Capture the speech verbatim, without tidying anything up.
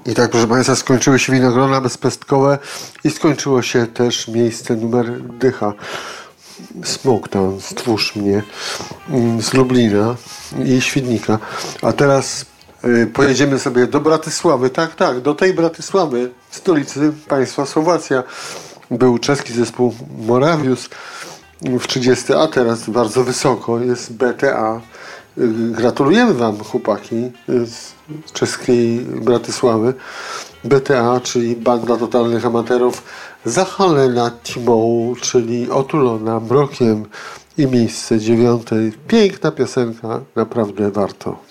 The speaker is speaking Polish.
I tak, proszę Państwa, skończyły się winogrona bezpestkowe i skończyło się też miejsce numer dycha. Smoketown, Stwórz mnie, z Lublina i Świdnika. A teraz y, pojedziemy sobie do Bratysławy. Tak, tak, do tej Bratysławy, stolicy państwa Słowacja. Był czeski zespół Moravius w trzydziestym, a teraz bardzo wysoko jest B T A. Gratulujemy Wam, chłopaki z czeskiej Bratysławy. B T A, czyli Banda Totalnych Amatorów, zachwalona tmą, czyli otulona mrokiem, i miejsce dziewiąte. Piękna piosenka, naprawdę warto.